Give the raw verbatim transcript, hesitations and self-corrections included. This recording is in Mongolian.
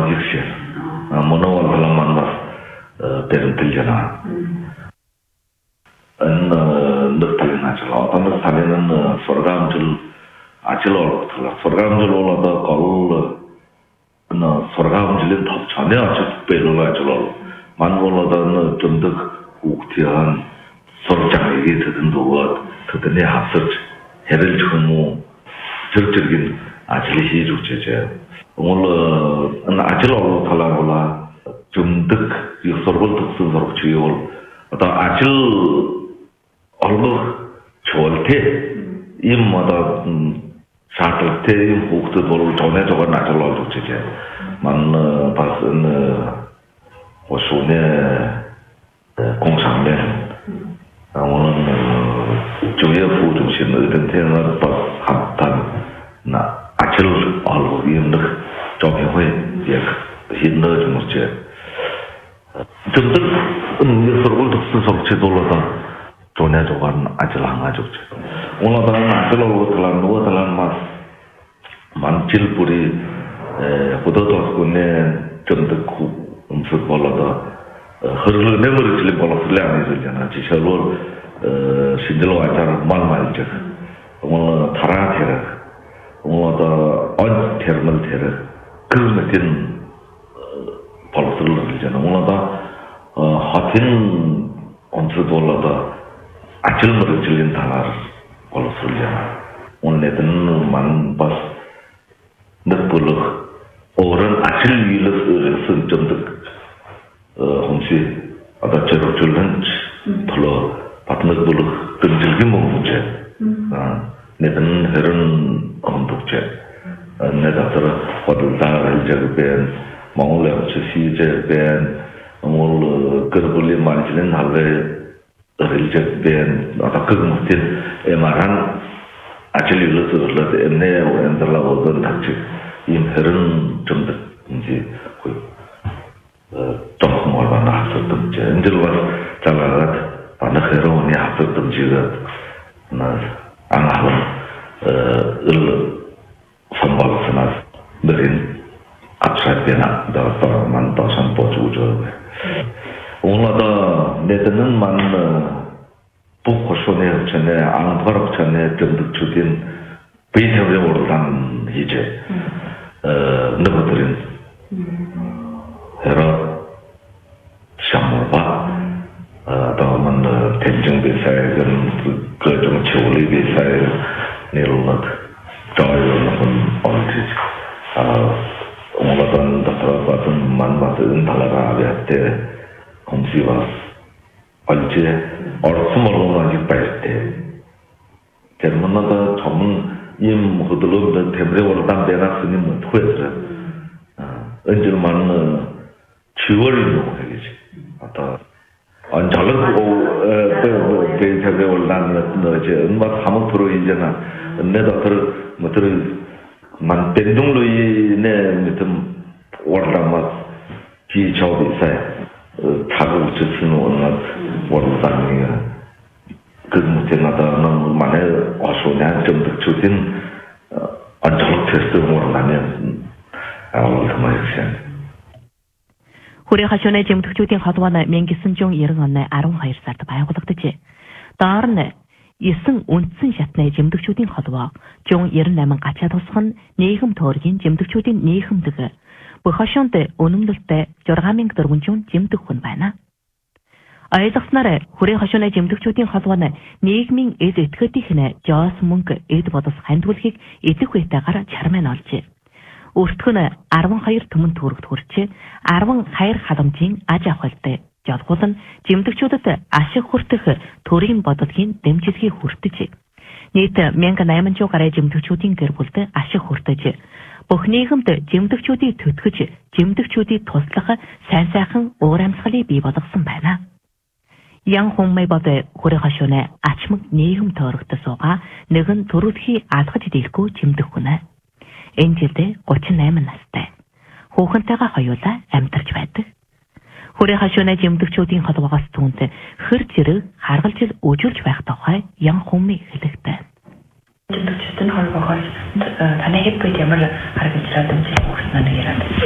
жигшээ. Моноо талман бас тэрэлжана. эн нөтгөн ажил одоо талын сургаамжил ажил болголоо. сургаамжил бол одоо гол эн сургаамжилын товчооны ажил бэлэн ажил бол ман бол одоо зөндөг хүүхдийн сургамжийг тэдэнд өгөөд тэдний хавсарч хэрэлж хүмүү тэр зэргийн ажил хийж өгч байгаа. Уул эн ажил бол талаар бол зөндөг их сургууль төгссөн сурагч бол одоо ажил олгох чөлтэй им одоо шаардлагатай юм хүүхдэд бол тоног зогоор ажил олж өгч байгаа. Ман бас эн осоне 공상된 오늘 주요 부중심을 된테는 합단 나 아칠 알고 있는 조명회 예 힘을 좀 먹지 좀더 서로 독서 속체 돌아다 전에 저건 아질 안 가지고 오늘은 아질로 들어간 거 들어간 맛 만질 뿌리 에 보도도 군에 좀더 음식 벌어다 흐르는 메모리 틀린 걸로 쓰려는 거잖아. 지셔로 신들로 왔잖아. 말말이죠. 오늘 타라테르, 오늘도 언 테르멀 테르 그 같은 걸로 쓰려잖아. 오늘도 하틴 언트도 올라다 아침으로 질린 타라 걸로 쓰려잖아. 오늘에는 만바스 늑불로 오른 아침 일을 쓴 점도 홍시 아다 제로 줄은 별로 받는 걸로 끈질긴 먹는지 아 내는 그런 언덕제 내가 들어 어디다를 저변 몽골에 시제변 몽골 그들이 만지는 할래 일제변 아다 그런 것들 에마란 아질리를 들을 때 오랜들라고 던 닥치 이 그런 좀 이제 좀 뭐라나 하셨던 제 인들과 잘라가 아나 헤로니 하셨던 지가 나 안하고 어을 선발스나 느린 앞사이나 다만 다선 보주죠. 오늘도 내드는 만 북고쇼네 전에 안바로 전에 좀 주긴 비서에 오르단 이제 어 너희들은 헤라 샤모바 다만 텐정 비사에는 그좀 치울리 비사에 내려놓 저요는 어디 아 오늘은 다들 같은 만만한 달라가 때 공시와 언제 얼스머로 나지 빠졌대 제르만나다 전문 임 호들로도 때문에 올라간 데나 쓰는 뭐 토했어 아 언제만 치월이로 되지 아까 안잘고 그 대체에 올라간 거지 엄마 사무 프로 이제나 내가 그 뭐들 만 벤동로 이내 무슨 올라간 기초비사에 타고 주시는 오늘 원단이야. 그 문제나다는 만에 어소냐 좀더 주진 안정 테스트 원하면 아무 정말 Хүрээ жимдэх чүүдийн холбооны мянгасан жун нэрэн оны арван хоёр сард байгуулагдажээ. Доор нь эсэн үндсэн шатны жимдэгчүүдийн холбоо жун нэрэн восемь гачаа тусах нь нийгэм төөргийн жимдэгчүүдийн нийгэмдэг бүх хашуунд үнэмлэлтэй шесть мянган дөрвөн жимдэх хүн байна. Ойлгосноор хүрээ хашууны жимдэгчүүдийн холбооны нийгмийн эд этгээдийнх жоос мөнгө эд бодос хандгуулахыг эдэх үетэйгээр чармайн олжээ. Өөртгөө нь арван хоёр төмөн төгрөгт хүрчээ арван хаяр халамжийн аж ахуйтай жолгуул нь жимдэгчүүдэд ашиг хүртэх төрийн бодлогын дэмжлэгийг хүртэж нийт one thousand eight hundred гаруй жимдэгчүүдийн гэр бүлд ашиг хүртэж бүх нийгэмд жимдэгчүүдийг төтгөж жимдэгчүүдийг туслах сайн сайхан уур амьсгалыг бий болгосон байна. Ян хүммэй бод хүрээ хашууны ачмаг нийгэм тойрогт суугаа нэгэн төрөлхий алгаж дийлэхгүй жимдэх хүн. Энэ жилдээ thirty-eight настай. Хүүхэнтэйгээ хоёулаа амьдарч байдаг. Хүрээ хашууны жимдэгчүүдийн холбоогоос түүнд хэр зэрэг харгалж үжүүлж байх тухай ян хүммэй хэлэхтэй. Жимдэгчүүдийн холбоогоос таны хэд бид ямар харгалж чадсан зүйл өгсөн нь яриад.